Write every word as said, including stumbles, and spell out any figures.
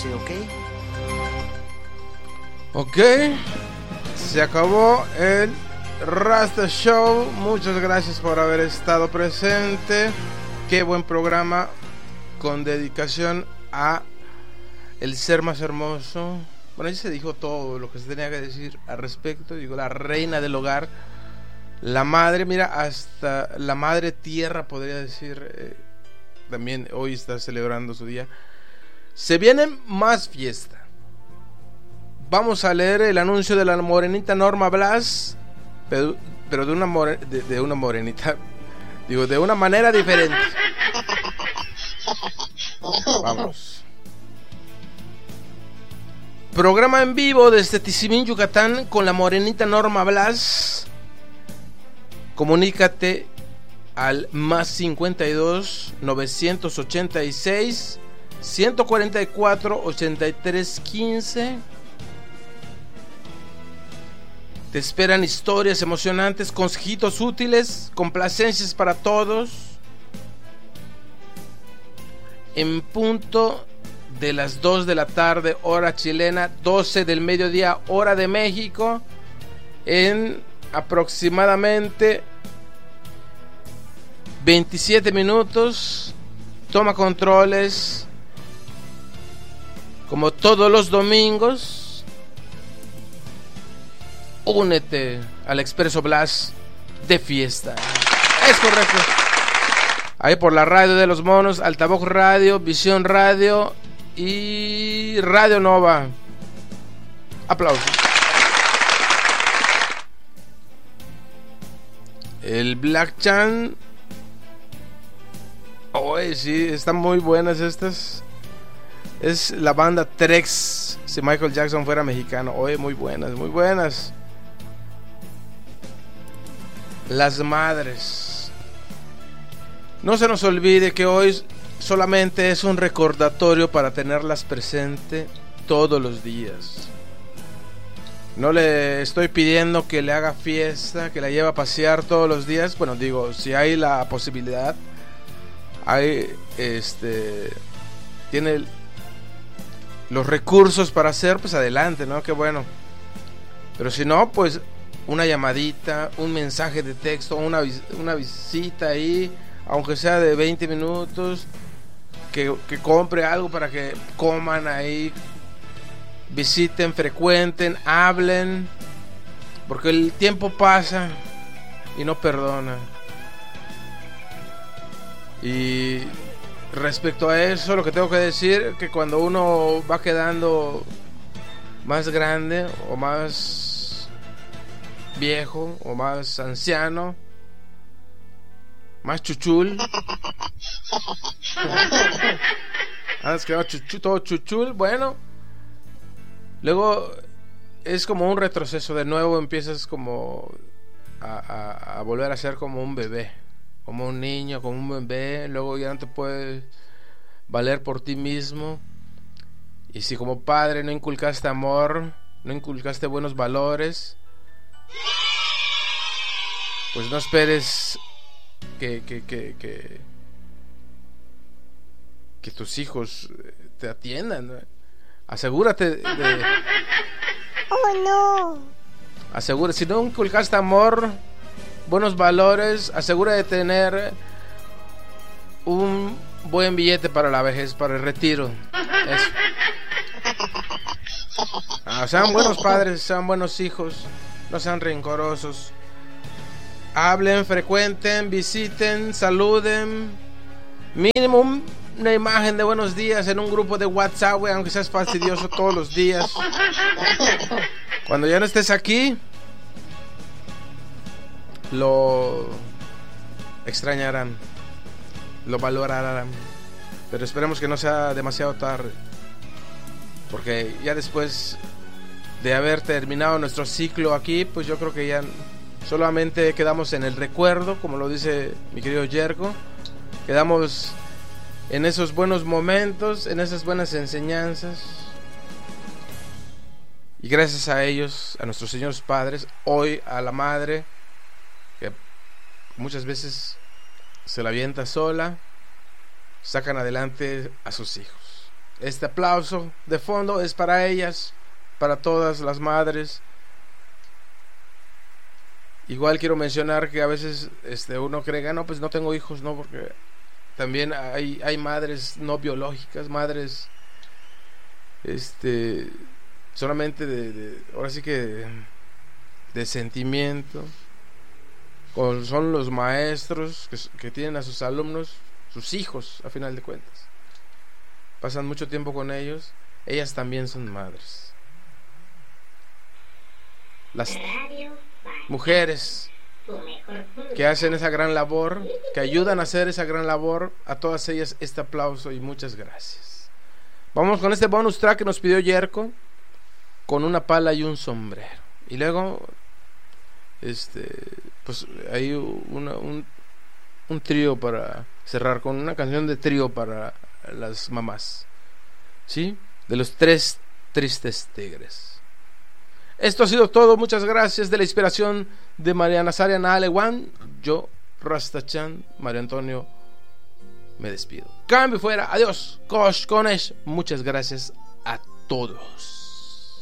doce, ¿ok? Ok, se acabó el Rasta Show. Muchas gracias por haber estado presente. Qué buen programa, con dedicación a el ser más hermoso. Bueno, ahí se dijo todo lo que se tenía que decir al respecto. Digo, la reina del hogar, la madre, mira, hasta la madre tierra podría decir, eh, también hoy está celebrando su día. Se viene más fiesta. Vamos a leer el anuncio de la morenita Norma Blas, pero, pero de una more, de, de una morenita, digo, de una manera diferente. Vamos. Programa en vivo desde Tizimín, Yucatán, con la morenita Norma Blas. Comunícate al más cincuenta y dos, novecientos ochenta y seis, ciento cuarenta y cuatro, ochenta y tres, quince. Te esperan historias emocionantes, consejitos útiles, complacencias para todos. En punto de las dos de la tarde, hora chilena, doce del mediodía, hora de México, en aproximadamente veintisiete minutos. Toma controles, como todos los domingos. Únete al Expreso Blas de fiesta. Es correcto. Ahí por la radio de los monos, Altavoz Radio, Visión Radio y Radio Nova. Aplausos. El Black Chan. Oye, sí, están muy buenas estas. Es la banda Trex. Si Michael Jackson fuera mexicano. Oye, muy buenas, muy buenas. Las madres. No se nos olvide que hoy solamente es un recordatorio para tenerlas presente todos los días. No le estoy pidiendo que le haga fiesta, que la lleve a pasear todos los días. Bueno, digo, si hay la posibilidad, hay este tiene los recursos para hacer, pues adelante, ¿no? Qué bueno. Pero si no, pues una llamadita, un mensaje de texto, una, una visita ahí, aunque sea de veinte minutos, que, que compre algo para que coman ahí, visiten, frecuenten, hablen, porque el tiempo pasa y no perdona. Y respecto a eso, lo que tengo que decir es que cuando uno va quedando más grande o más viejo o más anciano, más chuchul, antes que chuchu, todo chuchul, bueno, luego es como un retroceso. De nuevo empiezas como a, a, a volver a ser como un bebé, como un niño, como un bebé. Luego ya no te puedes valer por ti mismo. Y si como padre no inculcaste amor, no inculcaste buenos valores, pues no esperes que que, que, que, que tus hijos te atiendan, ¿no? Asegúrate de... Oh no. Asegura, si no inculcaste amor, buenos valores, asegura de tener un buen billete para la vejez, para el retiro. Eso. Ah, sean buenos padres, sean buenos hijos, no sean rencorosos. Hablen, frecuenten, visiten, saluden. Mínimo una imagen de buenos días en un grupo de WhatsApp, güey, aunque seas fastidioso todos los días. Cuando ya no estés aquí, lo extrañarán, lo valorarán, pero esperemos que no sea demasiado tarde, porque ya después de haber terminado nuestro ciclo aquí, pues yo creo que ya solamente quedamos en el recuerdo, como lo dice mi querido Yerko. Quedamos en esos buenos momentos, en esas buenas enseñanzas, y gracias a ellos, a nuestros señores padres, hoy a la madre, que muchas veces se la avienta sola, sacan adelante a sus hijos. Este aplauso de fondo es para ellas, para todas las madres. Igual quiero mencionar que a veces este, uno cree, no, pues no tengo hijos, no, porque también hay, hay madres no biológicas, madres este solamente de, de ahora sí que de, de sentimiento. O son los maestros que, que tienen a sus alumnos, sus hijos, a final de cuentas. Pasan mucho tiempo con ellos. Ellas también son madres. Las mujeres que hacen esa gran labor, que ayudan a hacer esa gran labor, a todas ellas este aplauso y muchas gracias. Vamos con este bonus track que nos pidió Yerko, con una pala y un sombrero. Y luego este pues hay una, un, un trío para cerrar, con una canción de trío para las mamás, ¿sí? De los tres tristes tigres. Esto ha sido todo, muchas gracias. De la inspiración de María Nazaria Nahalewan, yo, Rastachan, Mario Antonio, me despido. Cambio fuera, adiós, Kosh Konesh, muchas gracias a todos.